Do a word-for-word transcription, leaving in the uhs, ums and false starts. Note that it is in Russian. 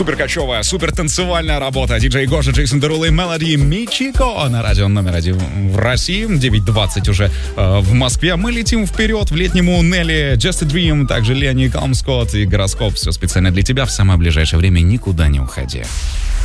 Супер кочевая, супер танцевальная работа. Диджей Гоша, Джейсон Деруло и Мелоди Мичико на радио номер один в России. девять двадцать уже э, в Москве. Мы летим вперед в летнему Нелли, Just a Dream, также Ленни Калмскотт и Гороскоп. Все специально для тебя в самое ближайшее время. Никуда не уходи.